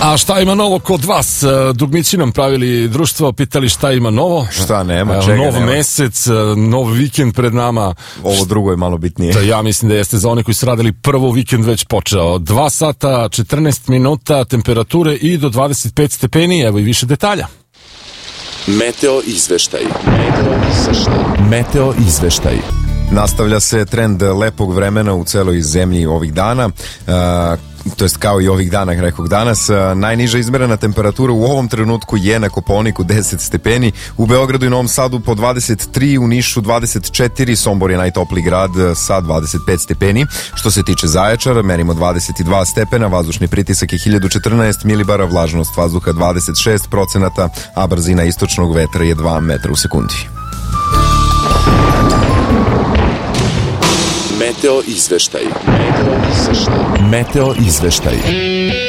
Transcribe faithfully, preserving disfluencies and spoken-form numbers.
A šta ima novo kod vas? Dugmići nam pravili društvo, pitali šta ima novo. Šta nema, čega nov nema. mesec, nov vikend pred nama. Ovo drugo je malo bitnije. Da, ja mislim da jeste za one koji su radili prvo vikend već počeo. dva sata, četrnaest minuta, temperature i do dvadeset pet stepeni, evo i više detalja. Meteo izveštaj. Meteo izveštaj. Meteo izveštaj. Nastavlja se trend lepog vremena u celoj zemlji ovih dana, uh, to jest kao i ovih dana, rekog danas. Uh, najniža izmerena temperatura u ovom trenutku je na Kopaoniku deset stepeni, u Beogradu i Novom Sadu po dvadeset tri, u Nišu dvadeset četiri, Sombor je najtopliji grad sa dvadeset pet stepeni. Što se tiče Zaječara, merimo dvadeset dva stepena, vazdušni pritisak je hiljadu četrnaest milibara, vlažnost vazduha dvadeset šest procenata, a brzina istočnog vetra je dva metra u sekundi. Meteo izveštaj. Meteo izveštaj. Meteo izveštaj.